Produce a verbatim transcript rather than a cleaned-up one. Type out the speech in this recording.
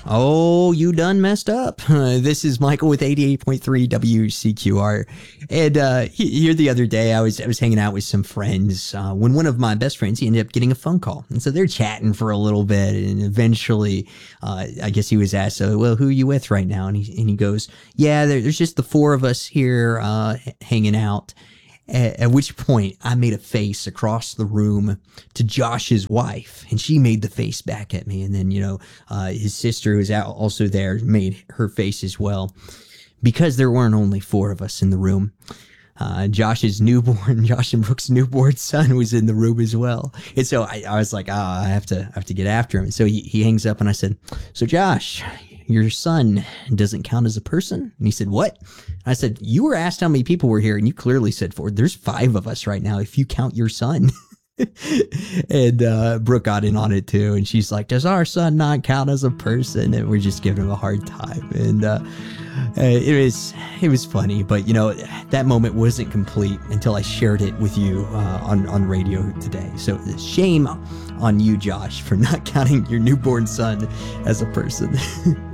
Oh, you done messed up. Uh, this is Michael with eighty-eight point three W C Q R. And uh, here the other day, I was I was hanging out with some friends uh, when one of my best friends, he ended up getting a phone call. And so they're chatting for a little bit. And eventually, uh, I guess he was asked, so, well, who are you with right now? And he, and he goes, yeah, there, there's just the four of us here uh, hanging out. At, at which point I made a face across the room to Josh's wife, and she made the face back at me. And then, you know, uh, his sister, who was out also there, made her face as well, because there weren't only four of us in the room. Uh, Josh's newborn, Josh and Brooke's newborn son was in the room as well. And so I, I was like, ah, oh, I have to, I have to get after him. And so he, he hangs up, and I said, so Josh, your son doesn't count as a person? And he said, what? I said, you were asked how many people were here, and you clearly said four. There's five of us right now if you count your son. And uh, Brooke got in on it too, and she's like, does our son not count as a person? And we're just giving him a hard time. And uh, it was it was funny, but you know, that moment wasn't complete until I shared it with you uh, on, on radio today. So shame on you, Josh, for not counting your newborn son as a person.